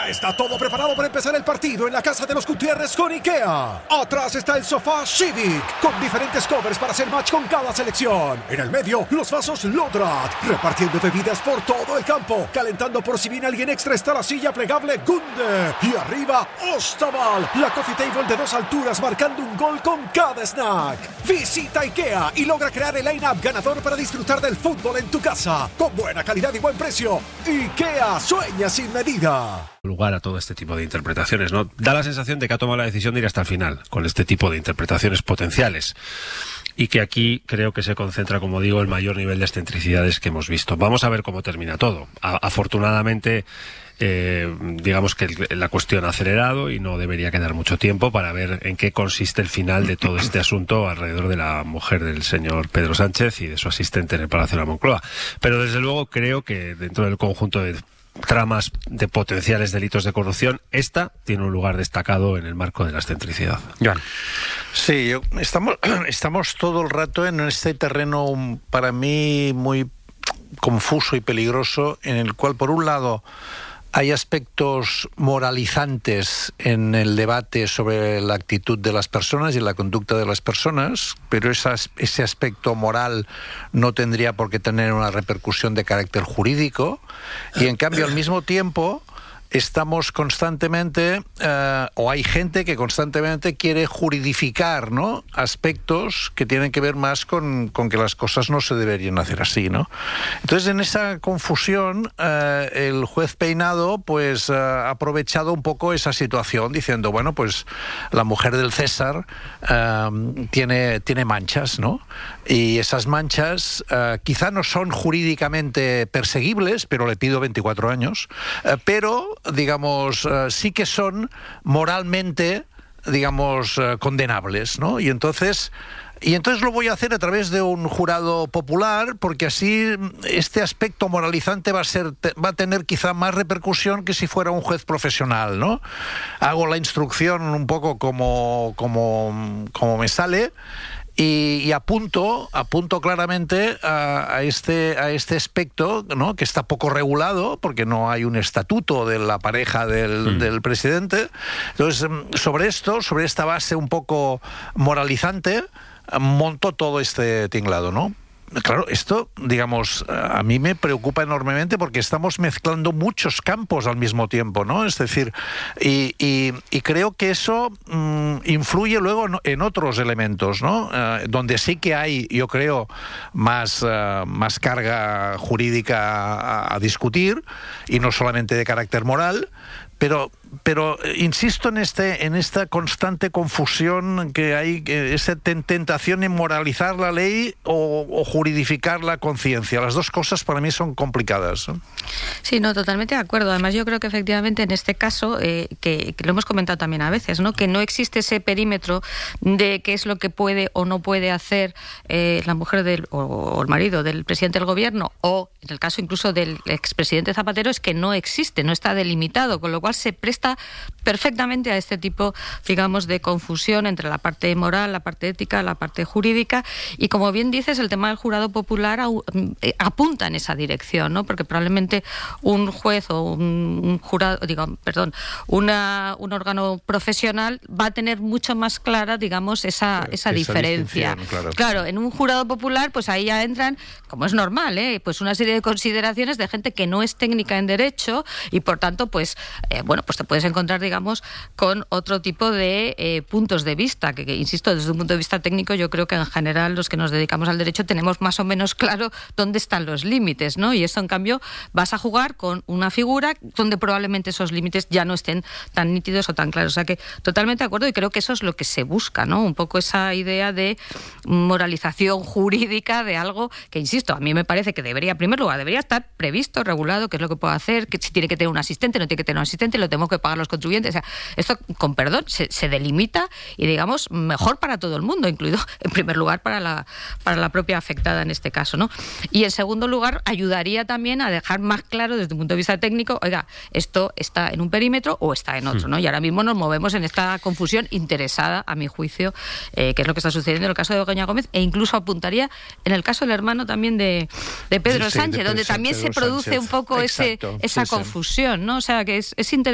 Ya está todo preparado para empezar el partido en la casa de los Gutiérrez con IKEA. Atrás está el sofá Civic, con diferentes covers para hacer match con cada selección. En el medio, los vasos Lodrat, repartiendo bebidas por todo el campo. Calentando por si viene alguien extra está la silla plegable Gunde. Y arriba, Ostaval, la coffee table de 2 alturas marcando un gol con cada snack. Visita IKEA y logra crear el line-up ganador para disfrutar del fútbol en tu casa. Con buena calidad y buen precio. IKEA, sueña sin medida. Lugar a todo este tipo de interpretaciones, ¿no? Da la sensación de que ha tomado la decisión de ir hasta el final con este tipo de interpretaciones potenciales y que aquí creo que se concentra, como digo, el mayor nivel de excentricidades que hemos visto. Vamos a ver cómo termina todo. Afortunadamente, digamos que la cuestión ha acelerado y no debería quedar mucho tiempo para ver en qué consiste el final de todo este asunto alrededor de la mujer del señor Pedro Sánchez y de su asistente en el Palacio de la Moncloa. Pero desde luego creo que dentro del conjunto de tramas de potenciales delitos de corrupción, esta tiene un lugar destacado en el marco de la excentricidad. Joan. Sí, estamos todo el rato en este terreno para mí muy confuso y peligroso, en el cual por un lado hay aspectos moralizantes en el debate sobre la actitud de las personas y la conducta de las personas, pero ese aspecto moral no tendría por qué tener una repercusión de carácter jurídico, y en cambio al mismo tiempo estamos constantemente, o hay gente que constantemente quiere juridificar, ¿no?, aspectos que tienen que ver más con que las cosas no se deberían hacer así, ¿no? Entonces, en esa confusión, el juez Peinado pues ha aprovechado un poco esa situación, diciendo, bueno, pues la mujer del César tiene manchas, ¿no? Y esas manchas quizá no son jurídicamente perseguibles, pero le pido 24 años, pero digamos, sí que son moralmente, digamos, condenables, ¿no? Y entonces lo voy a hacer a través de un jurado popular, porque así este aspecto moralizante va a tener quizá más repercusión que si fuera un juez profesional, ¿no? Hago la instrucción un poco como me sale. Y apunto claramente a este aspecto, ¿no?, que está poco regulado porque no hay un estatuto de la pareja del presidente. Entonces, sobre esta base un poco moralizante, monto todo este tinglado, ¿no? Claro, esto, digamos, a mí me preocupa enormemente porque estamos mezclando muchos campos al mismo tiempo, ¿no? Es decir, y creo que eso influye luego en otros elementos, ¿no? Donde sí que hay, yo creo, más carga jurídica a discutir, y no solamente de carácter moral, pero insisto en esta constante confusión que hay, esa tentación en moralizar la ley o juridificar la conciencia. Las dos cosas para mí son complicadas, ¿no? Sí, no, totalmente de acuerdo. Además, yo creo que efectivamente en este caso, que lo hemos comentado también a veces, ¿no?, que no existe ese perímetro de qué es lo que puede o no puede hacer la mujer o el marido del presidente del gobierno, o en el caso incluso del expresidente Zapatero, es que no existe, no está delimitado, con lo cual se presta perfectamente a este tipo, digamos, de confusión entre la parte moral, la parte ética, la parte jurídica, y como bien dices, el tema del jurado popular apunta en esa dirección, ¿no?, porque probablemente un juez o un jurado, un órgano profesional va a tener mucho más clara, digamos, esa diferencia. Claro, en un jurado popular, pues ahí ya entran, como es normal, pues una serie de consideraciones de gente que no es técnica en derecho, y por tanto, pues pues te puedes encontrar, digamos, con otro tipo de puntos de vista, que insisto, desde un punto de vista técnico, yo creo que en general los que nos dedicamos al derecho tenemos más o menos claro dónde están los límites, ¿no? Y esto, en cambio, vas a jugar con una figura donde probablemente esos límites ya no estén tan nítidos o tan claros. O sea que totalmente de acuerdo, y creo que eso es lo que se busca, ¿no? Un poco esa idea de moralización jurídica de algo que, insisto, a mí me parece que debería, en primer lugar, debería estar previsto, regulado, qué es lo que puede hacer, que si tiene que tener un asistente, no tiene que tener un asistente, lo tenemos que pagar los contribuyentes. O sea, esto, con perdón, se delimita y, digamos, mejor para todo el mundo, incluido, en primer lugar, para la propia afectada en este caso, ¿no? Y en segundo lugar, ayudaría también a dejar más claro desde un punto de vista técnico, oiga, esto está en un perímetro o está en otro, ¿no? Y ahora mismo nos movemos en esta confusión interesada, a mi juicio, que es lo que está sucediendo en el caso de Begoña Gómez, e incluso apuntaría en el caso del hermano también de Pedro Sánchez, donde también se produce un poco esa confusión, ¿no? O sea, que es interesante.